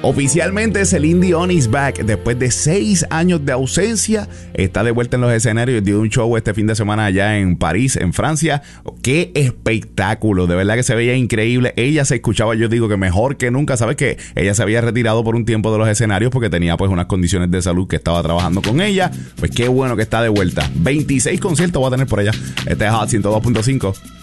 Oficialmente Celine Dion is back. Después de 6 años de ausencia, está de vuelta en los escenarios. Dio un show este fin de semana allá en París, en Francia. ¡Qué espectáculo! De verdad que se veía increíble. Ella se escuchaba, yo digo que mejor que nunca. ¿Sabes qué? Ella se había retirado por un tiempo de los escenarios porque tenía pues unas condiciones de salud que estaba trabajando con ella. Pues qué bueno que está de vuelta. 26 conciertos va a tener por allá. Este es Hot 102.5.